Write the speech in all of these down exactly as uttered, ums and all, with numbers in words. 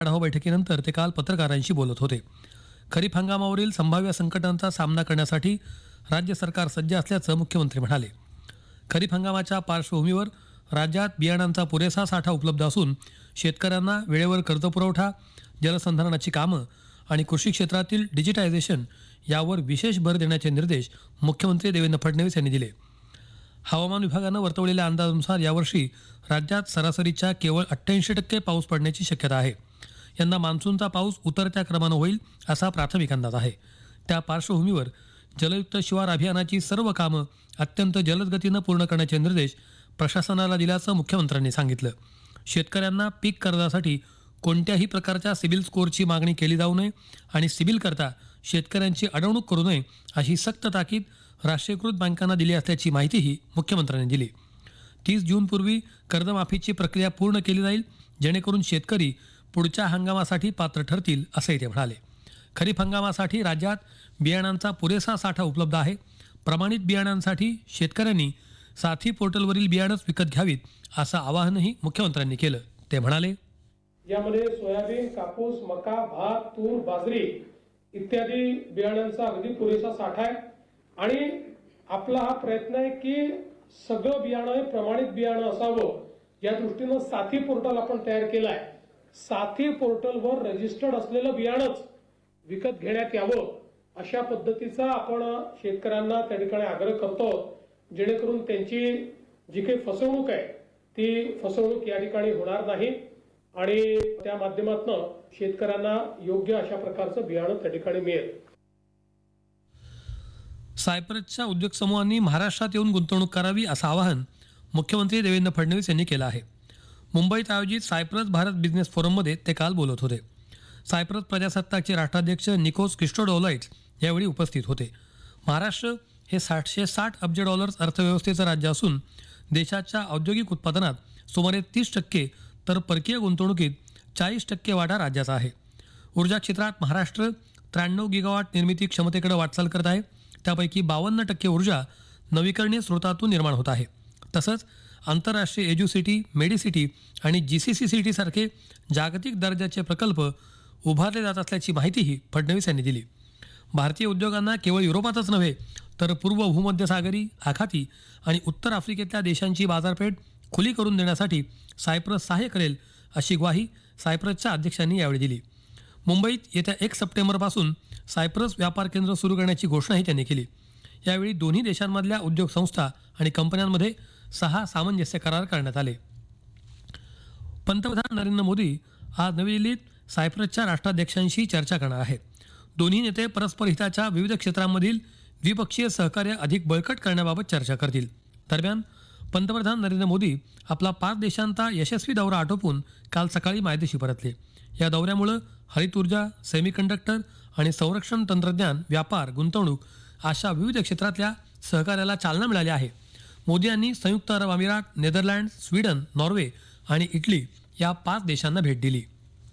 आढावा बैठकीनंतर ते काल पत्रकारांशी बोलत होते. खरीप हंगामावरील संभाव्य संकटांचा सामना करण्यासाठी राज्य सरकार सज्ज असल्याचं मुख्यमंत्री म्हणाले. खरीप हंगामाच्या पार्श्वभूमीवर राज्यात बियाणांचा पुरेसा साठा उपलब्ध असून शेतकऱ्यांना वेळेवर कर्जपुरवठा, जलसंधारणाची कामं आणि कृषी क्षेत्रातील डिजिटायझेशन यावर विशेष भर देण्याचे निर्देश मुख्यमंत्री देवेंद्र फडणवीस यांनी दिले. हवामान विभागानं वर्तवलेल्या अंदाजानुसार यावर्षी राज्यात सरासरीच्या केवळ अठ्ठ्याऐंशी टक्के पाऊस पडण्याची शक्यता आहे. यंदा मान्सूनचा पाऊस उतरत्या क्रमानं होईल असा प्राथमिक अंदाज आहे. त्या पार्श्वभूमीवर जलयुक्त शिवार अभियानाची सर्व कामं अत्यंत जलद गतीनं पूर्ण करण्याचे निर्देश प्रशासनाला दिल्याचं मुख्यमंत्र्यांनी सांगितलं. शेतकऱ्यांना पीक कर्जासाठी कोणत्याही प्रकारच्या सिबिल स्कोअरची मागणी केली जाऊ नये आणि सिबिलकरता शेतकऱ्यांची अडवणूक करू नये अशी सक्त ताकीद राष्ट्रीयकृत बँकांना दिली असल्याची माहितीही मुख्यमंत्र्यांनी दिली. तीस जूनपूर्वी कर्जमाफीची प्रक्रिया पूर्ण केली जाईल, जेणेकरून शेतकरी पुढच्या हंगामासाठी पात्र ठरतील, असंही ते म्हणाले. खरीप हंगामासाठी राज्यात बियाणांचा पुरेसा साठा उपलब्ध आहे. प्रमाणित बियाणांसाठी शेतकऱ्यांनी साथी पोर्टलवरील बियाणंच विकत घ्यावीत, असं आवाहनही मुख्यमंत्र्यांनी केलं. ते म्हणाले, यामध्ये सोयाबीन, कापूस, मका, भात, तूर, बाजरी इत्यादी बियाणांचा अगदी पुरेसा साठा आहे आणि आपला हा प्रयत्न आहे की सगळं बियाणं हे प्रमाणित बियाणं असावं. या दृष्टीनं साथी पोर्टल आपण तयार केलं आहे. साथी पोर्टलवर रजिस्टर्ड असलेलं बियाणंच विकत घेण्यात यावं अशा पद्धतीचा आपण शेतकऱ्यांना त्या ठिकाणी आग्रह करतो, जेणेकरून त्यांची जी काही फसवणूक आहे ती फसवणूक या ठिकाणी होणार नाही आणि त्या माध्यमातून शेतकऱ्यांना योग्य अशा प्रकारचं बियाणं त्या ठिकाणी मिळेल. सायप्रसच्या उद्योग समूहांनी महाराष्ट्रात येऊन गुंतवणूक करावी असं आवाहन मुख्यमंत्री देवेंद्र फडणवीस यांनी केलं आहे. मुंबईत आयोजित सायप्रस भारत बिझनेस फोरममध्ये ते काल बोलत होते. सायप्रस प्रजासत्ताकचे राष्ट्राध्यक्ष निकोस क्रिस्टोडोलाइट्स यावेळी उपस्थित होते. महाराष्ट्र हे सातशे साठ अब्ज डॉलर्स अर्थव्यवस्थेचं राज्य असून देशाच्या औद्योगिक उत्पादनात सुमारे तीस टक्के तर परकीय गुंतवणुकीत चाळीस टक्के वाटा राज्याचा आहे. ऊर्जा क्षेत्रात महाराष्ट्र त्र्याण्णव गिगावॉट निर्मिती क्षमतेकडे वाटचाल करत आहे. त्यापैकी बावन्न टक्के ऊर्जा नवीकरणीय स्रोतातून निर्माण होत आहे. तसंच आंतरराष्ट्रीय एज्युसिटी, मेडिसिटी आणि जी सी सी सी टी सारखे जागतिक दर्जाचे प्रकल्प उभारले जात असल्याची माहितीही फडणवीस यांनी दिली. भारतीय उद्योगांना केवळ युरोपातच नव्हे तर पूर्व भूमध्यसागरी, आखाती आणि उत्तर आफ्रिकेतल्या देशांची बाजारपेठ खुली करून देण्यासाठी सायप्रस सहाय्य करेल अशी ग्वाही सायप्रसच्या अध्यक्षांनी यावेळी दिली. मुंबईत येत्या एक सप्टेंबरपासून सायप्रस व्यापार केंद्र सुरू करण्याची घोषणाही त्यांनी केली. यावेळी दोन्ही देशांमधल्या उद्योग संस्था आणि कंपन्यांमध्ये सहा सामंजस्य करार करण्यात आले. पंतप्रधान नरेंद्र मोदी आज नवी दिल्लीत सायप्रसच्या राष्ट्राध्यक्षांशी चर्चा करणार आहेत. दोन्ही नेते परस्पर हिताच्या विविध क्षेत्रांमधील द्विपक्षीय सहकार्य अधिक बळकट करण्याबाबत चर्चा करतील. दरम्यान पंतप्रधान नरेंद्र मोदी आपला पाच देशांचा यशस्वी दौरा आटोपून काल सकाळी मायदेशी परतले. या दौऱ्यामुळे हरित ऊर्जा, सेमीकंडक्टर आणि संरक्षण तंत्रज्ञान, व्यापार, गुंतवणूक अशा विविध क्षेत्रातल्या सहकार्याला चालना मिळाली आहे. मोदी यांनी संयुक्त अरब अमिरात, नेदरलँड, स्वीडन, नॉर्वे आणि इटली या पाच देशांना भेट दिली.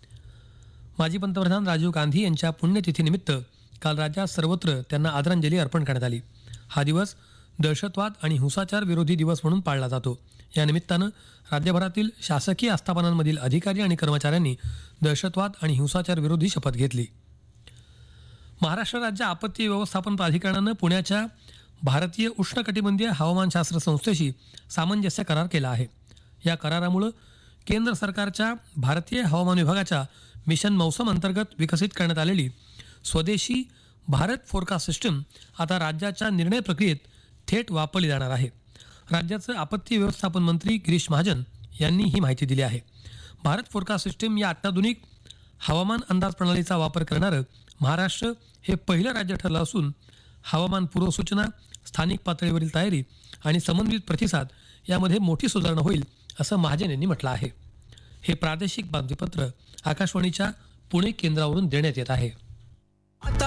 माजी पंतप्रधान राजीव गांधी यांच्या पुण्यतिथीनिमित्त काल राज्यात सर्वत्र त्यांना आदरांजली अर्पण करण्यात आली. हा दिवस दहशतवाद आणि हिंसाचार विरोधी दिवस म्हणून पाळला जातो. या निमित्तानं राज्यभरातील शासकीय आस्थापनांमधील अधिकारी आणि कर्मचाऱ्यांनी दहशतवाद आणि हिंसाचार विरोधी शपथ घेतली. महाराष्ट्र राज्य आपत्ती व्यवस्थापन प्राधिकरणानं पुण्याच्या भारतीय उष्णकटिबंधीय हवामानशास्त्र संस्थेशी सामंजस्य करार केला आहे. या करारामुळे केंद्र सरकारच्या भारतीय हवामान विभागाच्या मिशन मौसम अंतर्गत विकसित करण्यात आलेली स्वदेशी भारत फोरकास्ट सिस्टम आता राज्याच्या निर्णय प्रक्रियेत थेट वापरली जाणार आहे. राज्याचे आपत्ती व्यवस्थापन मंत्री गिरीश महाजन यांनी ही माहिती दिली आहे. भारत फोरकास्ट सिस्टम या अत्याधुनिक हवामान अंदाज प्रणालीचा वापर करणारं महाराष्ट्र हे पहिलं राज्य ठरलं असून हवामान पूर्वसूचना, स्थानिक पातळीवरील तयारी आणि समन्वित प्रतिसाद यामध्ये मोठी सुधारणा होईल असं महाजन यांनी म्हटलं आहे. हे प्रादेशिक बातमीपत्र आकाशवाणीच्या पुणे केंद्रावरून देण्यात येत आहे.